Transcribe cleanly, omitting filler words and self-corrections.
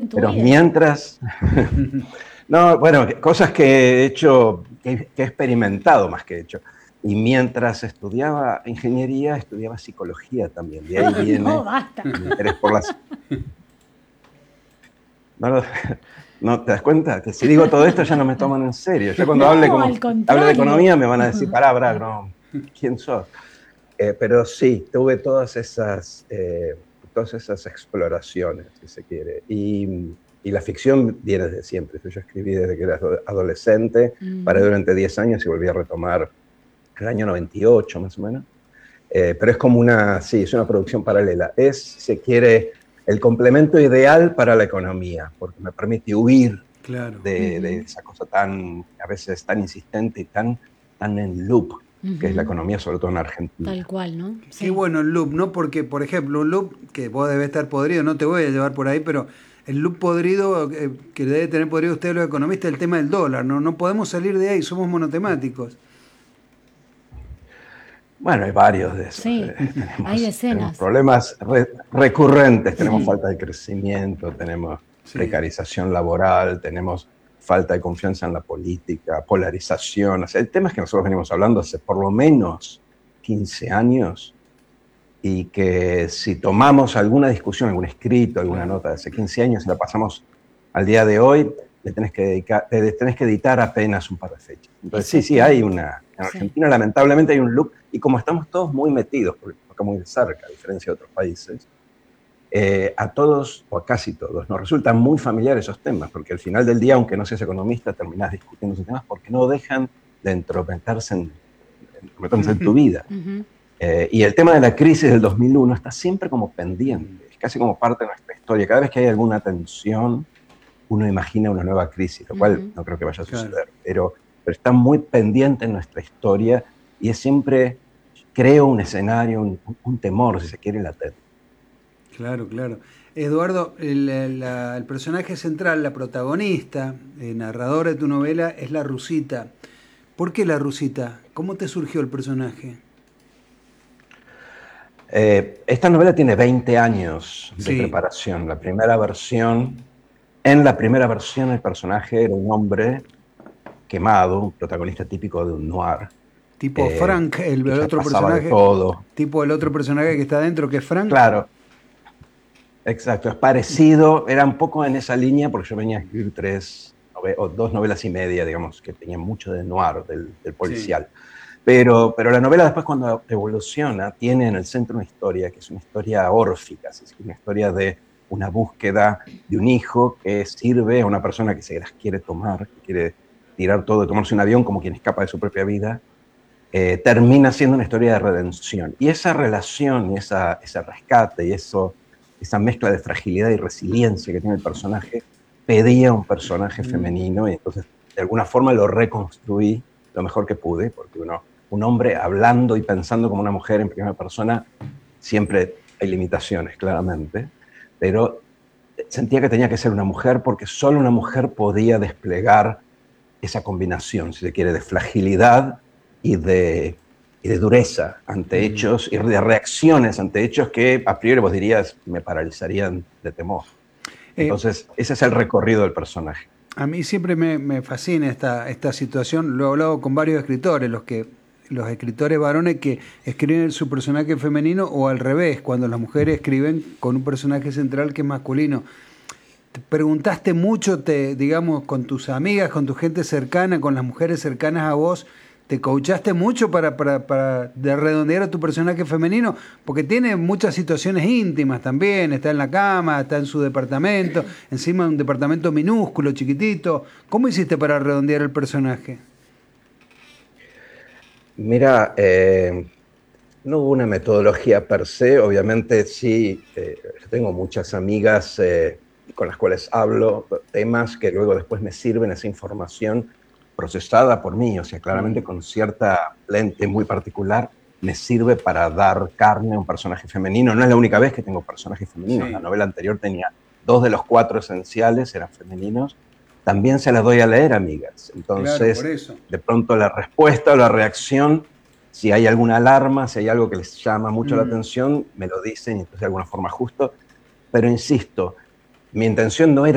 en tu Pero vida. mientras... No, bueno, cosas que he hecho, que he experimentado más que he hecho. Y mientras estudiaba ingeniería, estudiaba psicología también. De ahí No, viene basta. mi interés por las... No, no, ¿te das cuenta? Que si digo todo esto ya no me toman en serio. Ya cuando No, al hable de contrario. economía me van a decir, pará, no, ¿quién sos? Pero sí, tuve todas esas exploraciones, si se quiere. Y la ficción viene desde siempre. Yo escribí desde que era adolescente, paré durante 10 años y volví a retomar el año 98 más o menos. Pero es como sí, es una producción paralela. Es, si se quiere, el complemento ideal para la economía, porque me permite huir Claro. de esa cosa a veces tan insistente y tan en loop, que es la economía, sobre todo en Argentina. Tal cual, ¿no? Sí. Qué bueno el loop, ¿no? Porque, por ejemplo, un loop que vos debés estar podrido, no te voy a llevar por ahí, pero el loop podrido que debe tener podrido ustedes los economistas, el tema del dólar, ¿no? No podemos salir de ahí, somos monotemáticos. Bueno, hay varios de esos. Sí, hay Tenemos decenas. problemas recurrentes, tenemos falta de crecimiento, tenemos Sí. precarización laboral, tenemos falta de confianza en la política, polarización. O sea, el tema es que nosotros venimos hablando hace por lo menos 15 años y que si tomamos alguna discusión, algún escrito, alguna nota de hace 15 años y la pasamos al día de hoy, le tenés que editar apenas un par de fechas. Entonces sí, hay en Argentina lamentablemente hay un look, y como estamos todos muy metidos, porque acá muy de cerca, a diferencia de otros países, a todos, o a casi todos, nos resultan muy familiares esos temas, porque al final del día, aunque no seas economista, terminás discutiendo esos temas porque no dejan de entrometerse en tu vida. Y el tema de la crisis del 2001 está siempre como pendiente, es casi como parte de nuestra historia. Cada vez que hay alguna tensión, uno imagina una nueva crisis, lo cual no creo que vaya a suceder, Claro. pero está muy pendiente en nuestra historia y es siempre, creo, un escenario, un temor, si se quiere, latente. Claro, claro. Eduardo, el personaje central, la protagonista, narradora de tu novela, es la Rusita. ¿Por qué la Rusita? ¿Cómo te surgió el personaje? Esta novela tiene 20 años de Sí. preparación. En la primera versión el personaje era un hombre quemado, un protagonista típico de un noir. Tipo Frank, el que ya otro pasaba personaje. de todo. Tipo el otro personaje que está adentro, que es Frank. Claro, exacto, es parecido, era un poco en esa línea, porque yo venía a escribir 2 novelas y media, digamos, que tenían mucho de noir, del policial. Sí. Pero la novela después, cuando evoluciona, tiene en el centro una historia, que es una historia órfica, es una historia de una búsqueda de un hijo que sirve a una persona que se las quiere tomar, que quiere tirar todo, tomarse un avión como quien escapa de su propia vida. Termina siendo una historia de redención. Y esa relación, y ese rescate, y esa mezcla de fragilidad y resiliencia que tiene el personaje, pedía un personaje femenino, y entonces de alguna forma lo reconstruí lo mejor que pude, porque un hombre hablando y pensando como una mujer en primera persona, siempre hay limitaciones, claramente, pero sentía que tenía que ser una mujer porque solo una mujer podía desplegar esa combinación, si se quiere, de fragilidad y de dureza ante hechos, y de reacciones ante hechos que a priori vos dirías me paralizarían de temor. Entonces, ese es el recorrido del personaje. A mí siempre me fascina esta situación. Lo he hablado con varios escritores, los escritores varones que escriben su personaje femenino, o al revés, cuando las mujeres escriben con un personaje central que es masculino. ¿Te preguntaste mucho, digamos, con tus amigas, con tu gente cercana, con las mujeres cercanas a vos? ¿Te coachaste mucho para redondear a tu personaje femenino? Porque tiene muchas situaciones íntimas también. Está en la cama, está en su departamento, encima de un departamento minúsculo, chiquitito. ¿Cómo hiciste para redondear el personaje? Mira, no hubo una metodología per se. Obviamente sí, yo tengo muchas amigas con las cuales hablo temas que luego después me sirven esa información procesada por mí, o sea, claramente con cierta lente muy particular, me sirve para dar carne a un personaje femenino. No es la única vez que tengo personajes femeninos. Sí. La novela anterior tenía 2 de los 4 esenciales, eran femeninos. También se las doy a leer, amigas. Entonces, claro, por eso. De pronto la respuesta o la reacción, si hay alguna alarma, si hay algo que les llama mucho la atención, me lo dicen y entonces de alguna forma ajusto. Pero insisto, mi intención no era